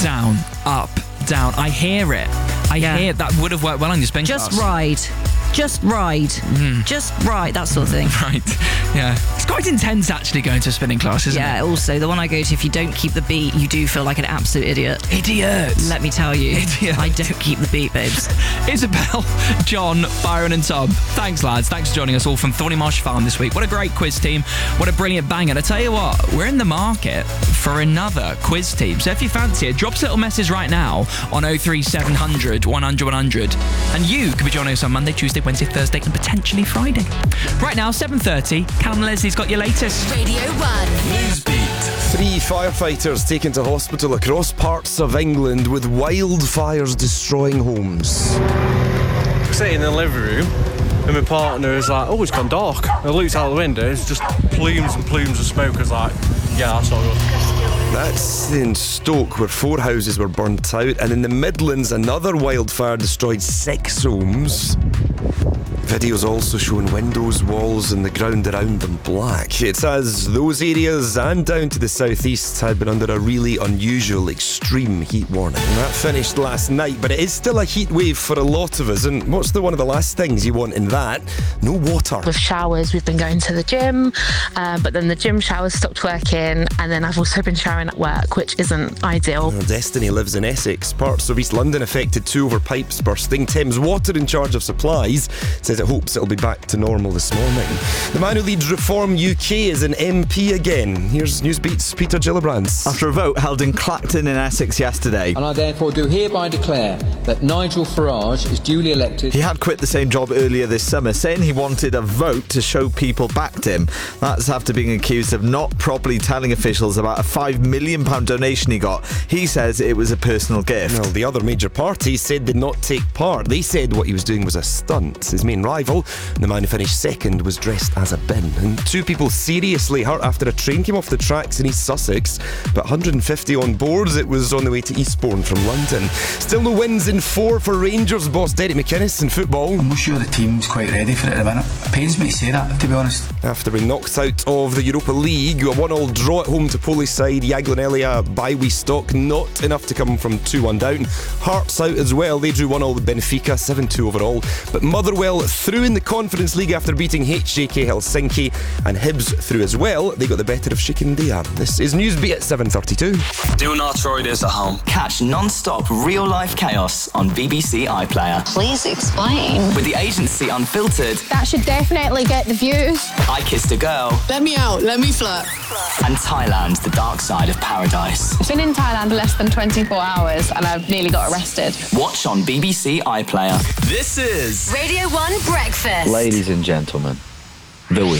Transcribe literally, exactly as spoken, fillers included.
down, up, down. I hear it. I Yeah. hear that would have worked well on your spin Just class. ride. Just ride. Mm. Just ride, that sort of thing. Right, yeah. It's quite intense actually going to a spinning class, isn't Yeah, it? also, the one I go to, if you don't keep the beat, you do feel like an absolute idiot. Idiot. Let me tell you. Idiot. I don't keep the beat, babes. Isabel, John, Byron and Tom. Thanks, lads. Thanks for joining us all from Thorny Marsh Farm this week. What a great quiz team. What a brilliant banger. And I tell you what, we're in the market for another quiz team. So if you fancy it, drop us a little message right now on oh three seven hundred, one hundred, one hundred. And you could be joining us on Monday, Tuesday, Wednesday, Thursday, and potentially Friday. Right now, seven thirty. Callum Leslie's got your latest. Radio one. Newsbeat. Three firefighters taken to hospital across parts of England with wildfires destroying homes. Sitting in the living room and my partner is like, oh, it's gone dark. I looked out the window, it's just plumes and plumes of smoke. I was like, yeah, that's not good. That's in Stoke, where four houses were burnt out, and in the Midlands another wildfire destroyed six homes. Videos also showing windows, walls and the ground around them black. It's as those areas and down to the southeast had been under a really unusual extreme heat warning. And that finished last night, but it is still a heat wave for a lot of us. And what's the one of the last things you want in that? No water. With showers, we've been going to the gym, uh, but then the gym showers stopped working, and then I've also been showering at work, which isn't ideal. Well, Destiny lives in Essex. Parts of East London affected too over pipes bursting. Thames Water, in charge of supplies, says it hopes it'll be back to normal this morning. The man who leads Reform U K is an M P again. Here's Newsbeat's Peter Gillibrands. After a vote held in Clacton in Essex yesterday, And I therefore do hereby declare that Nigel Farage is duly elected. he had quit the same job earlier this summer, saying he wanted a vote to show people backed him. That's after being accused of not properly telling officials about a five million pounds donation he got. He says it was a personal gift. Well, the other major parties said they'd not take part. They said what he was doing was a stunt. His main rival, the man who finished second, was dressed as a bin. And two people seriously hurt after a train came off the tracks in East Sussex. But one hundred fifty on board. It was on the way to Eastbourne from London. Still no wins in four for Rangers boss Derek McInnes in football. I'm not sure the team's quite ready for it at the minute. It pains me to say that, to be honest. After being knocked out of the Europa League, a one-all draw at home to Polish side Jagiellonia Białystok, not enough to come from two one down. Hearts out as well. They drew one all with Benfica, seven two overall. But Motherwell through in the Conference League after beating H J K Helsinki, and Hibs through as well. They got the better of Shikandia. This is Newsbeat at seven thirty-two. Do not throw this at home. Catch non-stop real-life chaos on B B C iPlayer. Please explain. With the agency unfiltered. That should definitely get the views. I Kissed a Girl. Let me out, let me flirt. And Thailand, the dark side of paradise. I've been in Thailand less than twenty-four hours and I've nearly got arrested. Watch on B B C iPlayer. This is Radio one Breakfast. Ladies and gentlemen, the week.